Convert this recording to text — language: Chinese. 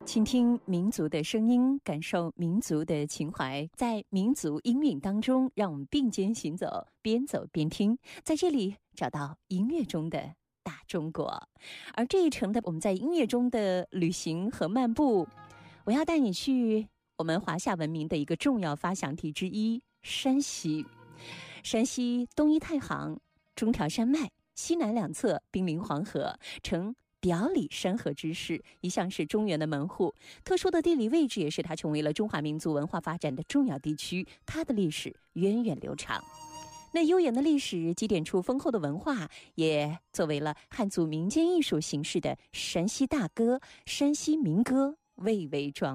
倾听民族的声音，感受民族的情怀，在民族音韵当中，让我们并肩行走，边走边听，在这里找到音乐中的大中国。而这一程的我们在音乐中的旅行和漫步，我要带你去我们华夏文明的一个重要发祥地之一——山西。山西东依太行，中条山脉，西南两侧濒临黄河，呈表里山河之势，一向是中原的门户。特殊的地理位置也使它成为了中华民族文化发展的重要地区，它的历史源远流长。那悠远的历史积淀出丰厚的文化，也作为了汉族民间艺术形式的山西大歌、山西民歌，蔚为壮